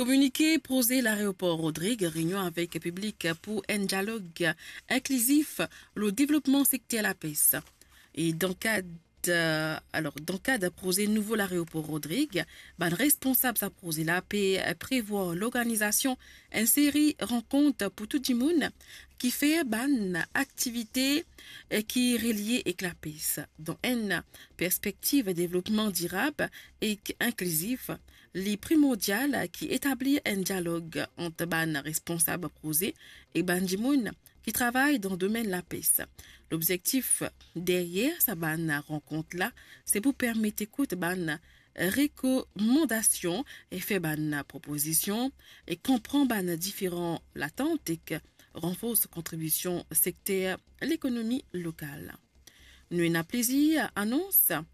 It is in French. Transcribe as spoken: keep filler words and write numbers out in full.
Communiqué posé l'aéroport Rodrigue, réunion avec le public pour un dialogue inclusif, le développement secteur la pêche. Et dans le cadre euh, alors, dans le cadre de projet nouveau l'aéroport Rodrigue, ben, le responsable de projet la paix prévoit l'organisation d'une série de rencontres pour tout le monde qui fait ben, activité euh, qui est reliée avec la paix. Dans une perspective de développement durable et inclusif, les primordial qui établit un dialogue entre ban responsable projet et ban du monde qui travaille dans le domaine de la pêche. L'objectif derrière sa ban rencontre-là, c'est pour permettre écoute ban recommandations et faire ban propositions et comprendre ban différents l'attente et que renforce contribution secteur l'économie locale. Nous avons plaisir annonce